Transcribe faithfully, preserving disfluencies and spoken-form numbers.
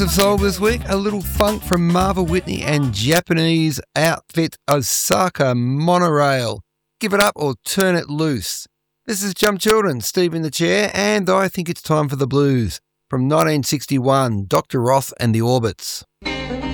Of soul this week, a little funk from Marva Whitney and Japanese outfit Osaka Monorail. Give it up or turn it loose. This is Jump Children, Steve in the chair, and I think it's time for the blues. From nineteen sixty-one, Doctor Roth and the Orbits.